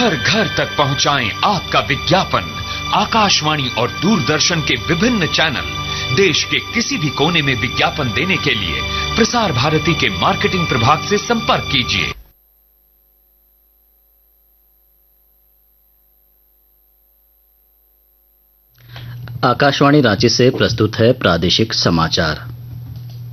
घर घर तक पहुंचाएं आपका विज्ञापन। आकाशवाणी और दूरदर्शन के विभिन्न चैनल देश के किसी भी कोने में विज्ञापन देने के लिए प्रसार भारती के मार्केटिंग प्रभाग से संपर्क कीजिए। आकाशवाणी रांची से प्रस्तुत है प्रादेशिक समाचार।